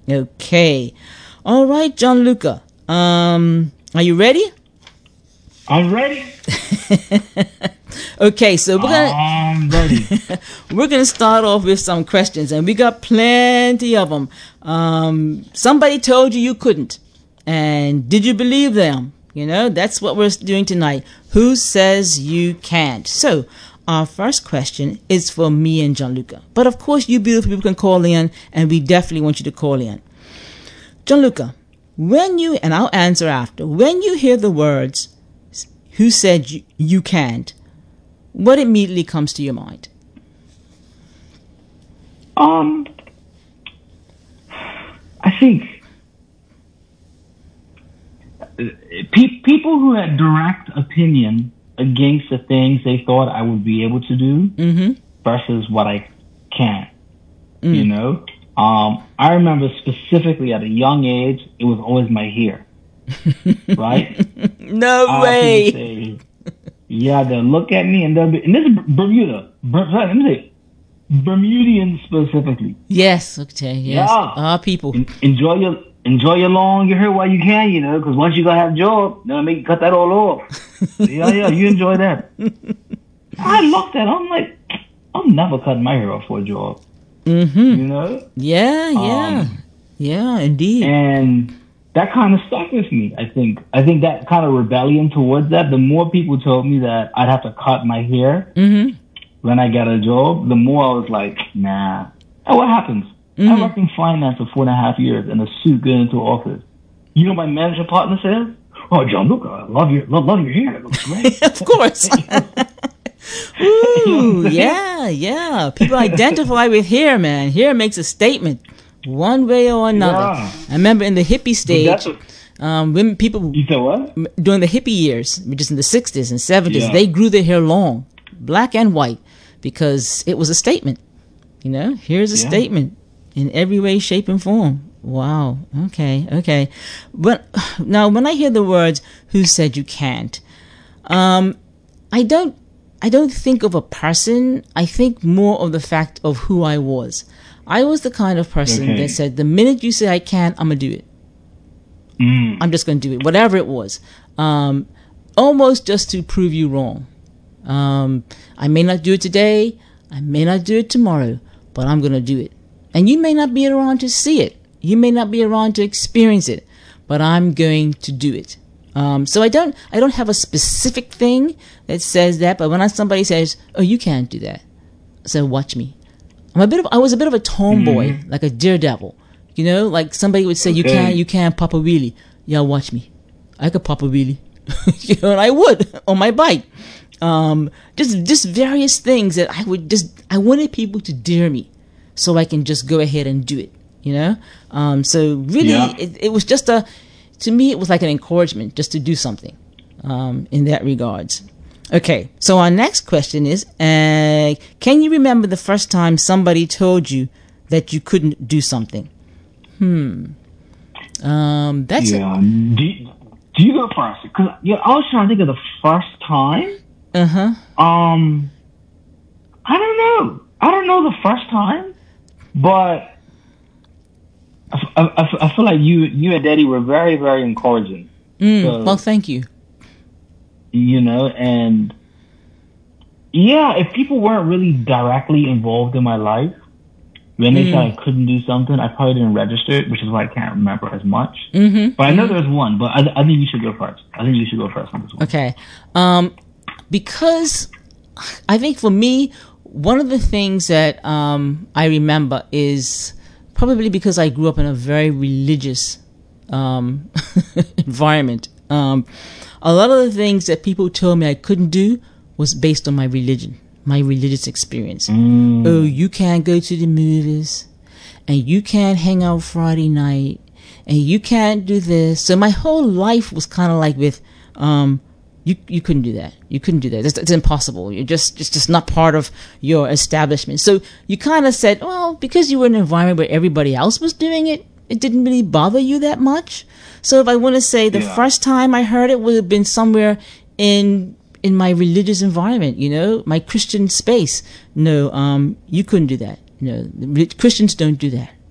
Okay. All right, Gianluca. Are you ready? I'm ready. Okay, so I'm ready. we're gonna start off with some questions, and we got plenty of them. Somebody told you couldn't, and did you believe them? You know, that's what we're doing tonight. Who says you can't? So, our first question is for me and Gianluca. But of course, you beautiful people can call in, and we definitely want you to call in. Gianluca, and I'll answer after, when you hear the words, who said you can't, what immediately comes to your mind? I think people who had direct opinion against the things they thought I would be able to do versus what I can't, you know? I remember specifically at a young age, it was always my hair, right? No way. Say, yeah, they'll look at me and and this is Bermuda. Let me say, Bermudians specifically. Yes, okay, yes. Yeah. People. Enjoy your long hair while you can, you know, because once you gonna have a job, they'll make you cut that all off. yeah, you enjoy that. I looked at it, I'm like, I'm never cutting my hair off for a job. You know? Yeah, indeed. And that kind of stuck with me, I think. I think that kind of rebellion towards that, the more people told me that I'd have to cut my hair when I got a job, the more I was like, nah. And what happens? I worked in finance for 4.5 years in a suit going into office. You know what my manager partner says? Oh, Gianluca, I love your hair. It looks great. Of course. Ooh, yeah. People identify with hair, man. Hair makes a statement, one way or another. Yeah. I remember in the hippie stage, when people You said what? during the hippie years, which is in the 60s and 70s, they grew their hair long, black and white, because it was a statement. You know, here's a statement in every way, shape, and form. Wow. Okay. But now, when I hear the words "Who said you can't," I don't think of a person. I think more of the fact of who I was. I was the kind of person that said, the minute you say I can't, I'm going to do it. I'm just going to do it, whatever it was. Almost just to prove you wrong. I may not do it today. I may not do it tomorrow, but I'm going to do it. And you may not be around to see it. You may not be around to experience it, but I'm going to do it. So I don't have a specific thing that says that, but when somebody says, "Oh, you can't do that," so watch me. I was a bit of a tomboy, like a daredevil. You know, like somebody would say, "You can't pop a wheelie." Yeah, watch me. I could pop a wheelie. You know, and I would on my bike. Just various things that I wanted people to dare me, so I can just go ahead and do it. You know, so really, it was just to me, it was like an encouragement just to do something in that regards. Okay, so our next question is, can you remember the first time somebody told you that you couldn't do something? That's Do you go first? Because I was trying to think of the first time. I don't know the first time, but I feel like you and Daddy were very, very encouraging. So, well, thank you. You know, and if people weren't really directly involved in my life, when they said I couldn't do something, I probably didn't register it, which is why I can't remember as much. But I know there's one, but I think you should go first. on this one. Okay. Because I think for me, one of the things that I remember is probably because I grew up in a very religious environment. A lot of the things that people told me I couldn't do was based on my religion, my religious experience. Oh, you can't go to the movies, and you can't hang out Friday night, and you can't do this. So my whole life was kind of like with, you couldn't do that. You couldn't do that. It's impossible. It's just not part of your establishment. So you kind of said, well, because you were in an environment where everybody else was doing it, it didn't really bother you that much. So if I want to say the first time I heard it would have been somewhere in my religious environment, you know, my Christian space. No, you couldn't do that. No, Christians don't do that.